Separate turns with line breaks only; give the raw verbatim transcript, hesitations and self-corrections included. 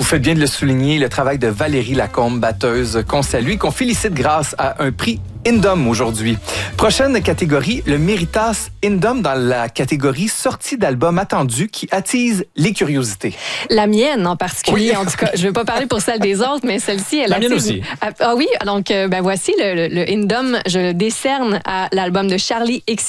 faites bien de le souligner, le travail de Valérie Lacombe, batteuse, qu'on salue, qu'on félicite grâce à un prix Indom aujourd'hui. Prochaine catégorie, le Méritas Indom dans la catégorie sortie d'album attendu qui attise les curiosités.
La mienne en particulier,
Oui.
en tout cas. Je ne vais pas parler pour celle des autres, mais celle-ci, elle
La mienne
attise...
aussi.
Ah, ah oui, donc ben voici le, le, le Indom, je le décerne à l'album de Charlie X